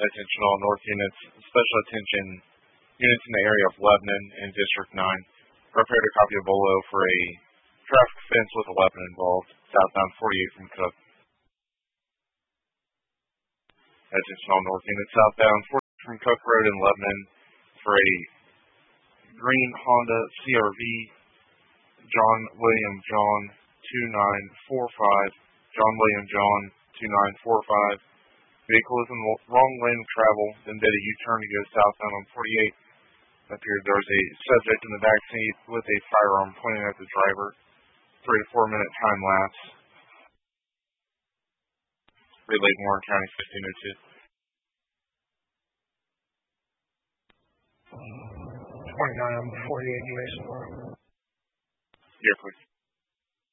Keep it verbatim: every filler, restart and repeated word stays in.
Attention all North units. Special attention units in the area of Lebanon and District nine. Prepare to copy a bolo for a traffic offense with a weapon involved. Southbound forty-eight from Cook. Attention all North units. Southbound forty-eight from Cook Road in Lebanon for a green Honda C R V. John William John two nine four five. John William John two nine four five. Vehicle is in the wrong lane of travel, then did a U-turn to go southbound on forty-eight. It appeared there was a subject in the back seat with a firearm pointing at the driver. Three to four minute time lapse. Relayed Warren County fifteen oh two. twenty-nine on forty-eight, U S four. Here, please.